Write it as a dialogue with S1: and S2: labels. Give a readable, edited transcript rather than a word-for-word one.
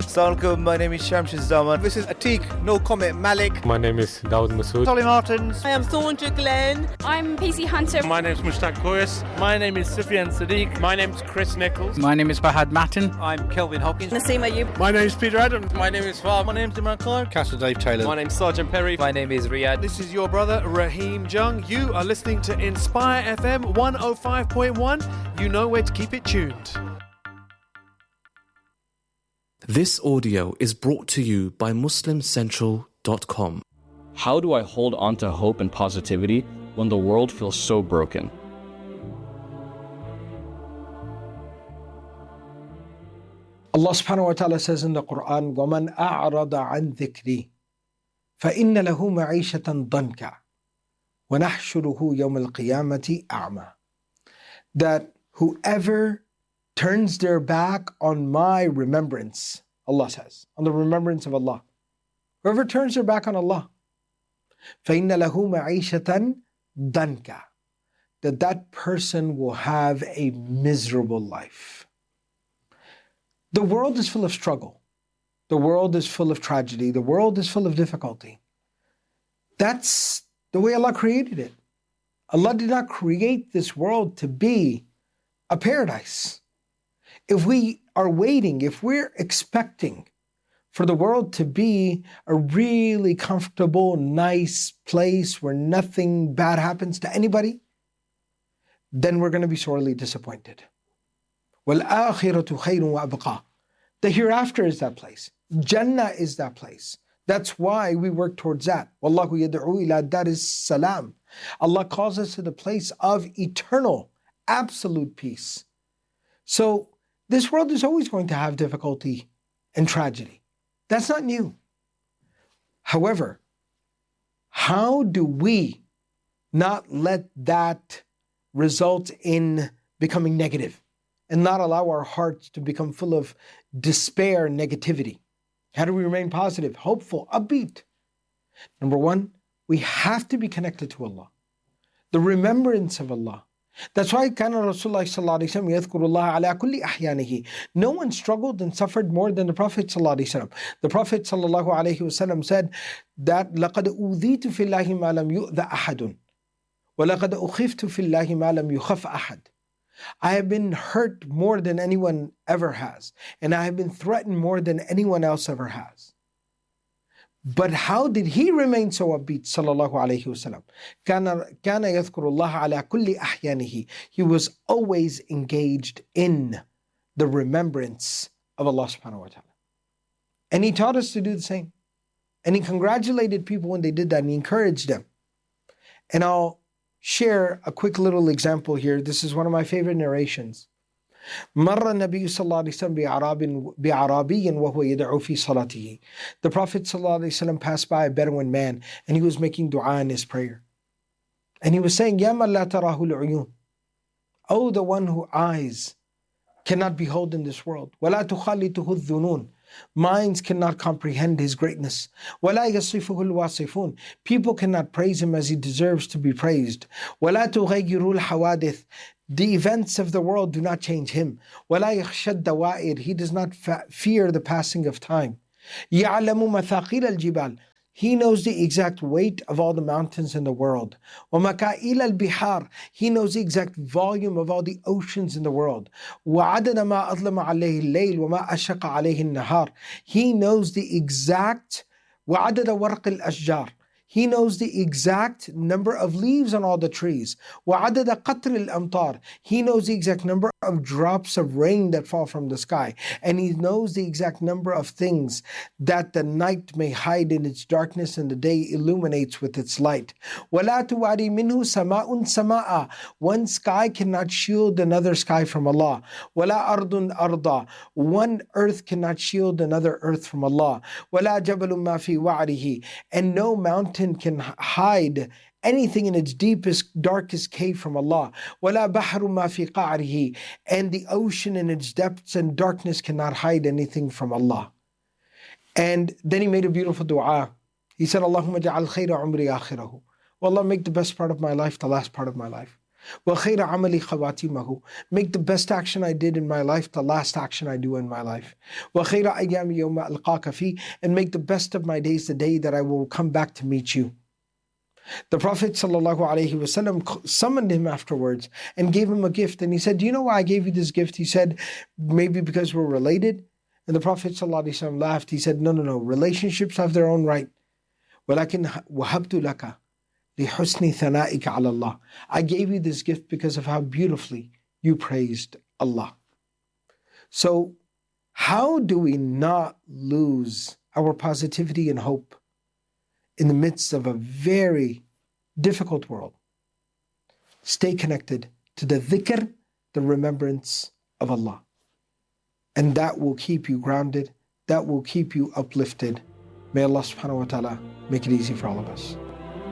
S1: Assalamualaikum, my name is Shamshid Zaman.
S2: This is Atiq, no comment, Malik.
S3: My name is Dawood Masood.
S4: Solly Martins.
S5: I am Thorndra Glenn.
S6: I'm PC Hunter.
S7: My name is Mushtaq Koyas.
S8: My name is Sufyan Sadiq.
S7: My name is Chris Nichols.
S9: My name is Fahad Matin.
S4: I'm Kelvin Hopkins.
S5: Nasima Ayub.
S8: My name is Peter Adams.
S7: My name is Fahad.
S8: My name is Imran Khan.
S2: Castle Dave Taylor.
S7: My name is Sergeant Perry.
S10: My name is Riyadh.
S11: This is your brother Raheem Jung. You are listening to Inspire FM 105.1. You know where to keep it tuned.
S12: This audio is brought to you by MuslimCentral.com.
S13: How do I hold on to hope and positivity when the world feels so broken?
S14: Allah subhanahu wa ta'ala says in the Quran, وَمَنْ أَعْرَضَ عَنْ ذِكْرِي فَإِنَّ لَهُ مَعِيشَةً ضَنْكًا وَنَحْشُرُهُ يَوْمَ الْقِيَامَةِ أَعْمَى. That whoever turns their back on my remembrance, Allah says, on the remembrance of Allah. Whoever turns their back on Allah, فَإِنَّ لَهُ مَعِيشَةً ضَنْكًا, that person will have a miserable life. The world is full of struggle. The world is full of tragedy. The world is full of difficulty. That's the way Allah created it. Allah did not create this world to be a paradise. If we are waiting, if we're expecting for the world to be a really comfortable, nice place where nothing bad happens to anybody, then we're going to be sorely disappointed. وَالْآخِرَةُ خَيْرٌ وَأَبْقَى. The hereafter is that place. Jannah is that place. That's why we work towards that. وَاللَّهُ يَدْعُو إِلَى دَارِ السَّلَامِ. Allah calls us to the place of eternal, absolute peace. So this world is always going to have difficulty and tragedy. That's not new. However, how do we not let that result in becoming negative and not allow our hearts to become full of despair and negativity? How do we remain positive, hopeful, upbeat? Number one, we have to be connected to Allah. The remembrance of Allah. That's why كان Rasulullah sallallahu alaihi wasallam يذكر الله على كل أحيانه. No one struggled and suffered more than the Prophet sallallahu alaihi wasallam. The Prophet sallallahu alaihi wasallam said that لقد أوذيت في الله ما لم يؤذ أحد ولقد أخفت في الله ما لم يخف أحد. I have been hurt more than anyone ever has, and I have been threatened more than anyone else ever has. But how did he remain so upbeat, sallallahu alayhi wasallam? كان يذكر الله على كل أحيانه. He was always engaged in the remembrance of Allah subhanahu wa ta'ala. And he taught us to do the same. And he congratulated people when they did that, and he encouraged them. And I'll share a quick little example here. This is one of my favorite narrations. مر النبي صلى الله عليه وسلم بعرابي وهو يدعو في صلاته. The Prophet صلى الله عليه وسلم passed by a Bedouin man and he was making dua in his prayer. And he was saying, يا من لا تراه العيون. Oh, the one whose eyes cannot behold in this world. ولا تخالطه الذنون. Minds cannot comprehend his greatness. ولا يصفه الواصفون. People cannot praise him as he deserves to be praised. ولا تغير الحوادث. The events of the world do not change him. ولا يخشى الدوائر. He does not fear the passing of time. يعلم مثاقيل الجبال. He knows the exact weight of all the mountains in the world. وَمَكَائِلَ الْبِحَارِ. He knows the exact volume of all the oceans in the world. وَعَدَدَ مَا أَظْلَمَ عَلَيْهِ اللَّيْلِ وَمَا أَشَقَ عَلَيْهِ النَّهَارِ. He knows the exact وَعَدَدَ وَرْقِ الْأَشْجَارِ. He knows the exact number of leaves on all the trees. وَعَدَدَ قَطْرِ الْأَمْطَارِ. He knows the exact number of drops of rain that fall from the sky. And he knows the exact number of things that the night may hide in its darkness and the day illuminates with its light. وَلَا تُوَارِي مِنْهُ سَمَاءٌ سَمَاءً. One sky cannot shield another sky from Allah. وَلَا أَرْضٌ أَرْضًا. One earth cannot shield another earth from Allah. وَلَا جَبَلٌ مَا فِي وَعْرِهِ. And no mountain can hide anything in its deepest, darkest cave from Allah. وَلَا بَحْرٌ مَا فِي قَعْرِهِ. And the ocean in its depths and darkness cannot hide anything from Allah. And then he made a beautiful dua. He said, Allahumma ja'al khayra umri akhirahu. Oh Allah, make the best part of my life the last part of my life. وَخَيْرَ عَمَلِي خَوَاتِمَهُ. Make the best action I did in my life the last action I do in my life. وَخَيْرَ أَيَّامِ يَوْمَ أَلْقَاكَ فِيهِ. And make the best of my days the day that I will come back to meet you. The Prophet ﷺ summoned him afterwards and gave him a gift. And he said, do you know why I gave you this gift? He said, maybe because we're related. And the Prophet ﷺ laughed. He said, no. Relationships have their own right. وَلَكِنْ وَهَبْتُ لَكَ لِحُسْنِ ثَنَائِكَ عَلَى اللَّهِ. I gave you this gift because of how beautifully you praised Allah. So how do we not lose our positivity and hope in the midst of a very difficult world? Stay connected to the dhikr, the remembrance of Allah. And that will keep you grounded. That will keep you uplifted. May Allah subhanahu wa ta'ala make it easy for all of us.